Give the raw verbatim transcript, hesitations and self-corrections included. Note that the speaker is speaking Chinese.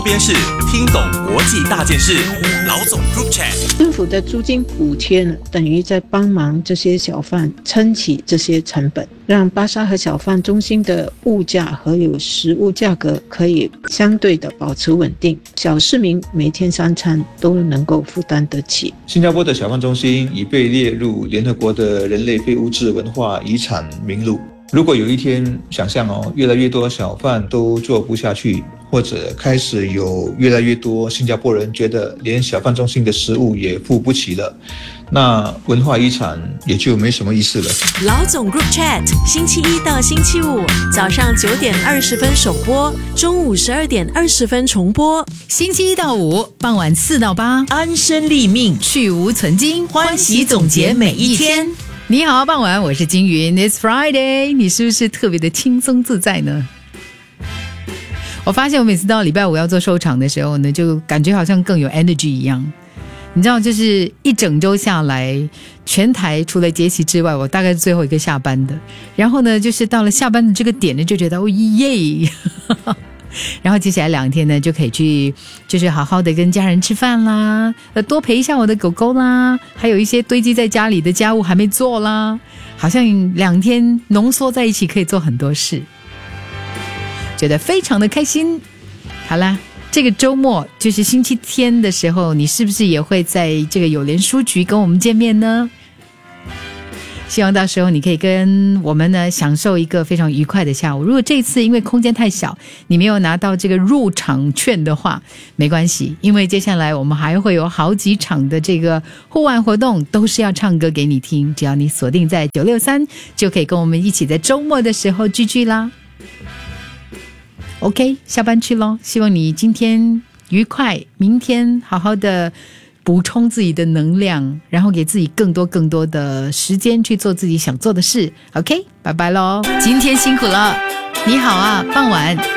边是听懂国际大件事，老总 Group Chat。 政府的租金补贴呢，等于在帮忙这些小贩撑起这些成本，让巴沙和小贩中心的物价和有食物价格可以相对的保持稳定，小市民每天三餐都能够负担得起。 新加坡的小贩中心已被列入联合国的人类非物质文化遗产名录。如果有一天想象哦，越来越多小贩都做不下去，或者开始有越来越多新加坡人觉得连小贩中心的食物也付不起了，那文化遗产也就没什么意思了。 老总 Group Chat 星期一到星期五早上九点二十分首播，中午十二点二十分重播。 星期一到五傍晚四到八， 安身立命， 去无存菁， 欢喜总结每一天。 你好，傍晚，我是金云。It's Friday， 你是不是特别的轻松自在呢？我发现我每次到礼拜五要做收场的时候呢，就感觉好像更有 energy 一样。你知道，就是一整周下来，全台除了杰西之外，我大概是最后一个下班的。然后呢，就是到了下班的这个点呢，就觉得哦耶。然后接下来两天呢，就可以去就是好好的跟家人吃饭啦，呃，多陪一下我的狗狗啦，还有一些堆积在家里的家务还没做啦，好像两天浓缩在一起可以做很多事，觉得非常的开心。好啦，这个周末就是星期天的时候，你是不是也会在这个友联书局跟我们见面呢？希望到时候你可以跟我们呢享受一个非常愉快的下午。如果这次因为空间太小，你没有拿到这个入场券的话，没关系，因为接下来我们还会有好几场的这个户外活动，都是要唱歌给你听。只要你锁定在九六三，就可以跟我们一起在周末的时候聚聚啦。OK， 下班去咯，希望你今天愉快，明天好好的补充自己的能量，然后给自己更多更多的时间去做自己想做的事。 OK， 拜拜咯，今天辛苦了。你好啊，傍晚